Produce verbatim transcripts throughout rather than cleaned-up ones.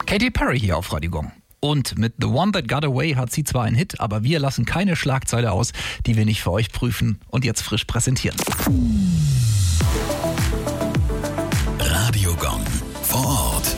Katy Perry hier auf Radio Gong. Und mit The One That Got Away hat sie zwar einen Hit, aber wir lassen keine Schlagzeile aus, die wir nicht für euch prüfen und jetzt frisch präsentieren. Radio Gong vor Ort.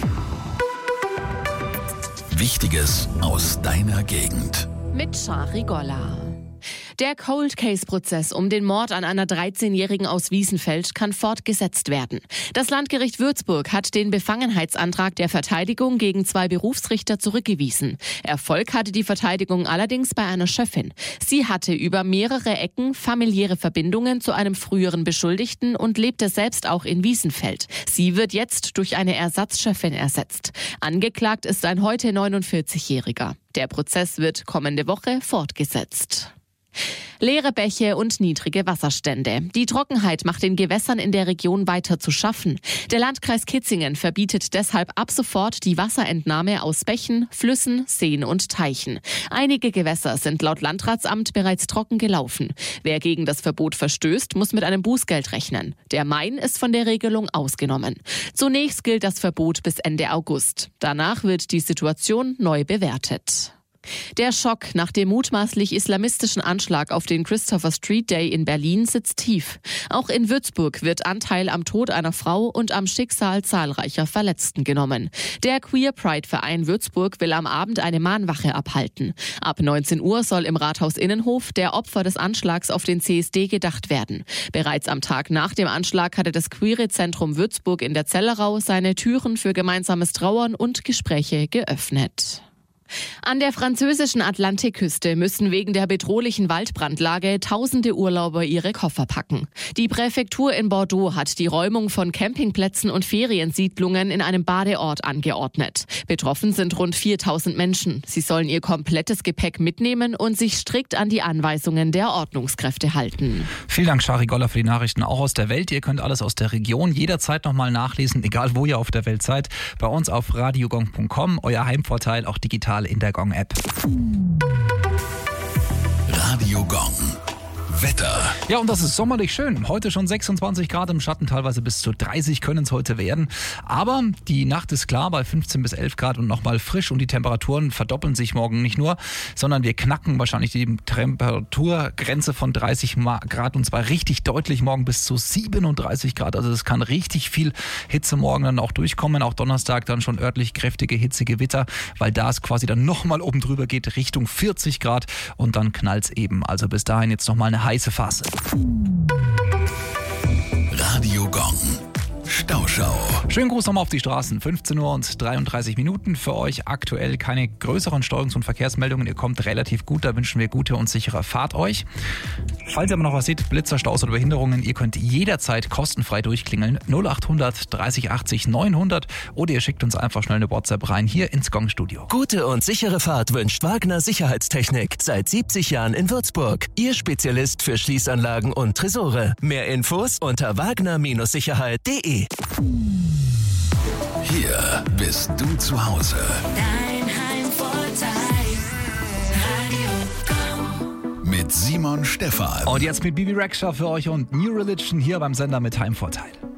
Wichtiges aus deiner Gegend. Mit Shari Golla. Der Cold-Case-Prozess um den Mord an einer dreizehnjährigen aus Wiesenfeld kann fortgesetzt werden. Das Landgericht Würzburg hat den Befangenheitsantrag der Verteidigung gegen zwei Berufsrichter zurückgewiesen. Erfolg hatte die Verteidigung allerdings bei einer Schöffin. Sie hatte über mehrere Ecken familiäre Verbindungen zu einem früheren Beschuldigten und lebte selbst auch in Wiesenfeld. Sie wird jetzt durch eine Ersatzschöffin ersetzt. Angeklagt ist ein heute neunundvierzigjähriger. Der Prozess wird kommende Woche fortgesetzt. Leere Bäche und niedrige Wasserstände. Die Trockenheit macht den Gewässern in der Region weiter zu schaffen. Der Landkreis Kitzingen verbietet deshalb ab sofort die Wasserentnahme aus Bächen, Flüssen, Seen und Teichen. Einige Gewässer sind laut Landratsamt bereits trocken gelaufen. Wer gegen das Verbot verstößt, muss mit einem Bußgeld rechnen. Der Main ist von der Regelung ausgenommen. Zunächst gilt das Verbot bis Ende August. Danach wird die Situation neu bewertet. Der Schock nach dem mutmaßlich islamistischen Anschlag auf den Christopher Street Day in Berlin sitzt tief. Auch in Würzburg wird Anteil am Tod einer Frau und am Schicksal zahlreicher Verletzten genommen. Der Queer Pride Verein Würzburg will am Abend eine Mahnwache abhalten. Ab neunzehn Uhr soll im Rathaus Innenhof der Opfer des Anschlags auf den C S D gedacht werden. Bereits am Tag nach dem Anschlag hatte das Queere Zentrum Würzburg in der Zellerau seine Türen für gemeinsames Trauern und Gespräche geöffnet. An der französischen Atlantikküste müssen wegen der bedrohlichen Waldbrandlage tausende Urlauber ihre Koffer packen. Die Präfektur in Bordeaux hat die Räumung von Campingplätzen und Feriensiedlungen in einem Badeort angeordnet. Betroffen sind rund viertausend Menschen. Sie sollen ihr komplettes Gepäck mitnehmen und sich strikt an die Anweisungen der Ordnungskräfte halten. Vielen Dank, Shari Golla, für die Nachrichten auch aus der Welt. Ihr könnt alles aus der Region jederzeit nochmal nachlesen, egal wo ihr auf der Welt seid. Bei uns auf radiogong punkt com, euer Heimvorteil, auch digital in der Gong-App. Radio Gong. Wetter. Ja, und das ist sommerlich schön. Heute schon sechsundzwanzig Grad im Schatten, teilweise bis zu dreißig können es heute werden. Aber die Nacht ist klar bei fünfzehn bis elf Grad und nochmal frisch und die Temperaturen verdoppeln sich morgen nicht nur, sondern wir knacken wahrscheinlich die Temperaturgrenze von dreißig Grad und zwar richtig deutlich morgen bis zu siebenunddreißig Grad. Also es kann richtig viel Hitze morgen dann auch durchkommen. Auch Donnerstag dann schon örtlich kräftige, hitzige Gewitter, weil da es quasi dann nochmal oben drüber geht Richtung vierzig Grad und dann knallt es eben. Also bis dahin jetzt nochmal eine heiße Phase. Radio Gong. Stauschau. Schönen Gruß nochmal auf die Straßen. fünfzehn Uhr und dreiunddreißig Minuten. Für euch aktuell keine größeren Steuerungs- und Verkehrsmeldungen. Ihr kommt relativ gut. Da wünschen wir gute und sichere Fahrt euch. Falls ihr aber noch was seht, Blitzer, Staus oder Behinderungen, ihr könnt jederzeit kostenfrei durchklingeln. null achthundert dreißig achtzig neunhundert oder ihr schickt uns einfach schnell eine WhatsApp rein hier ins Gong-Studio. Gute und sichere Fahrt wünscht Wagner Sicherheitstechnik. Seit siebzig Jahren in Würzburg. Ihr Spezialist für Schließanlagen und Tresore. Mehr Infos unter wagner Sicherheit punkt de. Hier bist du zu Hause. Dein Heimvorteil. Radio Gong. Mit Simon Stephan. Und jetzt mit Bibi Rexha für euch und New Religion hier beim Sender mit Heimvorteil.